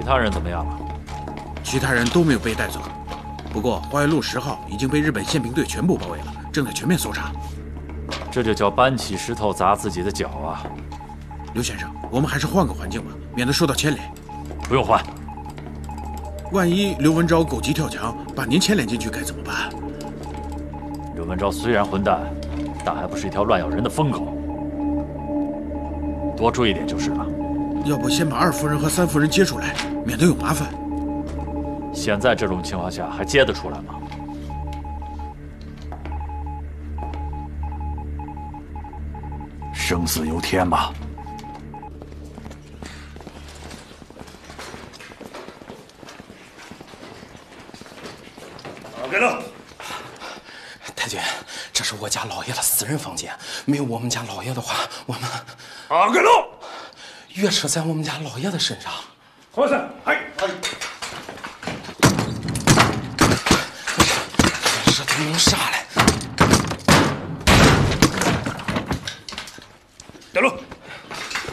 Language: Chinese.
他人怎么样了？ 其他人都没有被带走，不过花园路10号已经被日本宪兵队全部包围了，正在全面搜查。 这就叫搬起石头砸自己的脚啊！ 刘先生，我们还是换个环境吧，免得受到牵连。 不用换。 万一刘文昭狗急跳墙，把您牵连进去该怎么办？ 刘文昭虽然混蛋，但还不是一条乱咬人的疯狗。多注意点就是了。 要不先把2夫人和3夫人接出来，免得有麻烦。 现在这种情况下还接得出来吗？ 生死由天吧。 给了。 太君，这是我家老爷的私人房间，没有我们家老爷的话，我们给了。 钥匙在我们家老爷的身上。 好噻，哎。 这都弄啥嘞？ 带路。